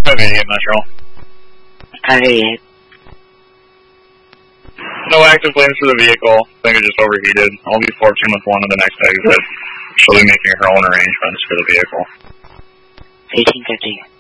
588 Metro. 588. No active flames for the vehicle. I think it just overheated. I'll be forwarding with one of the next exit. She'll be making her own arrangements for the vehicle. 1850.